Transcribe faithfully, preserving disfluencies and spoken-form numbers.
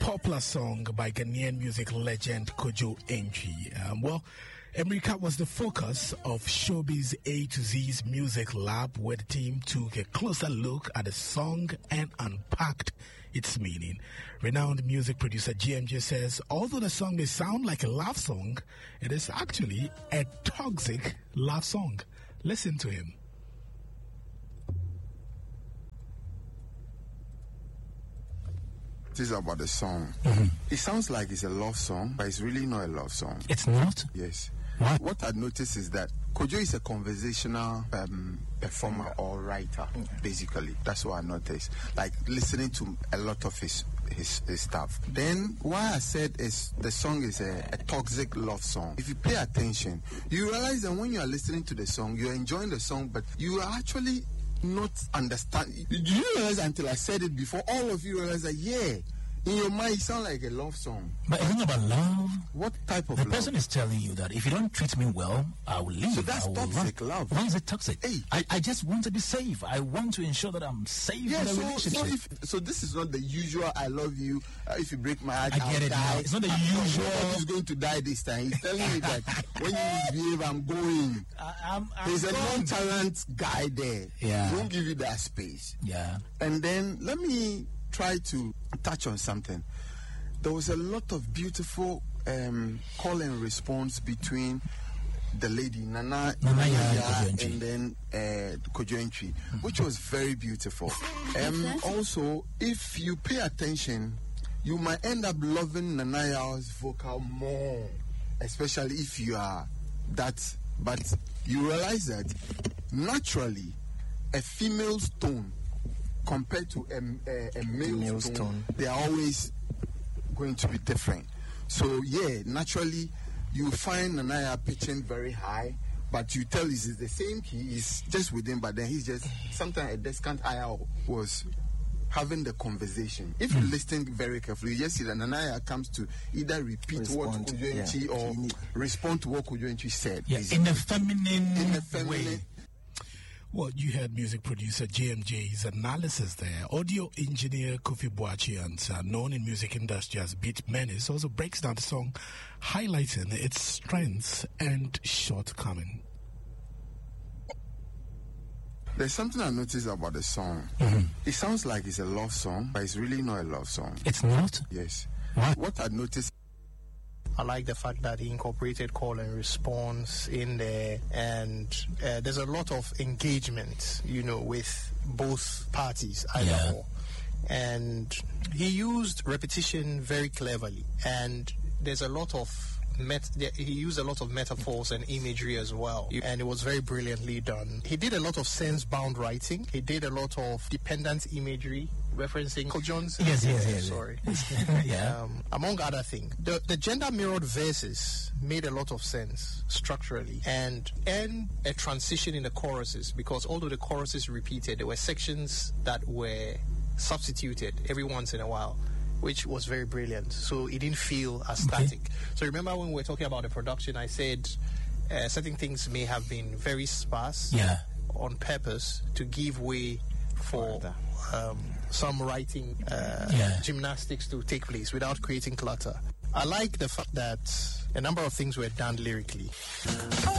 popular song by Ghanaian music legend Kojo Antwi. Um, well, America was the focus of Showbiz A to Z's music lab, where the team took a closer look at the song and unpacked its meaning. Renowned music producer G M J says, although the song may sound like a love song, it is actually a toxic love song. Listen to him. This is about the song. Mm-hmm. It sounds like it's a love song, but it's really not a love song. It's not? Yes. What? What I noticed is that Kojo is a conversational um, performer or writer, basically. That's what I noticed. Like listening to a lot of his his, his stuff. Then why I said is the song is a, a toxic love song. If you pay attention, you realize that when you are listening to the song, you're enjoying the song, but you are actually not understand. Did you realize until I said it before? All of you realize that, yeah, in your mind it sounds like a love song. But it's not about love. What type of the love? The person is telling you that if you don't treat me well, I will leave. So that's toxic run. love. Why is it toxic? Hey. I, I just want to be safe. I want to ensure that I'm safe yeah, in a so, relationship. So, if, so this is not the usual I love you. Uh, if you break my heart, I get I'll it die. now. It's not the I'm usual. He's going to die this time. He's telling me that when you misbehave, I'm going. I, I'm, I'm There's a gone. nonchalant guy there. Yeah. He won't give you that space. Yeah. And then let me try to touch on something. There was a lot of beautiful um, call and response between the lady Nana, Nana Nana and and then uh, Kojo Antwi, mm-hmm. which was very beautiful. Um, also, if you pay attention, you might end up loving Nanaya's vocal more, especially if you are that. But you realize that naturally, a female's tone compared to a, a, a male's, male's tone, tone, they are always going to be different. So yeah, naturally you find Nanaya pitching very high, but you tell he's the same key, he's just with him, but then he's just sometimes a discount I R was having the conversation. If you listen very carefully, you just see that Nanaya comes to either repeat respond, what Kojo Antwi yeah. or respond to what Kojo Antwi said. Yeah, in a feminine, in a feminine way. Well, you heard music producer J M J's analysis there. Audio engineer Kofi Boachians, uh, known in music industry as Beat Menace, also breaks down the song, highlighting its strengths and shortcomings. There's something I noticed about the song. Mm-hmm. It sounds like it's a love song, but it's really not a love song. It's not? Yes. What? What I noticed, I like the fact that he incorporated call and response in there, and uh, there's a lot of engagement, you know, with both parties, either yeah. or. And he used repetition very cleverly, and there's a lot of Met, he used a lot of metaphors and imagery as well, and it was very brilliantly done. He did a lot of sense-bound writing. He did a lot of dependent imagery, referencing Uncle John's. Yes, yes, yes. Sorry. yeah. Um, among other things, the, the gender-mirrored verses made a lot of sense structurally, and and a transition in the choruses, because although the choruses repeated, there were sections that were substituted every once in a while, which was very brilliant. So it didn't feel as okay. static. So remember when we were talking about the production, I said uh, certain things may have been very sparse yeah. on purpose to give way for um, some writing uh, yeah. gymnastics to take place without creating clutter. I like the fact that a number of things were done lyrically.